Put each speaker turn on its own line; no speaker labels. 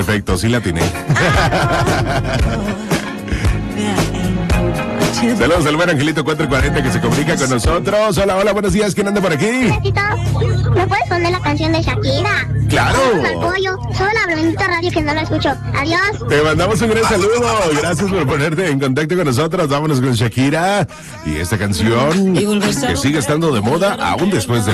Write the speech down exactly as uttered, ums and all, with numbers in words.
efecto, sí la atiné. Saludos al buen Angelito cuatro cuarenta que se comunica con nosotros. Hola, hola, buenos días. ¿Quién anda por aquí?
¿Me puedes poner la canción de Shakira?
¡Claro!
Al pollo. Solo la bendita radio que no la escucho. Adiós.
Te mandamos un gran saludo. Gracias por ponerte en contacto con nosotros. Vámonos con Shakira y esta canción que sigue estando de moda aún después de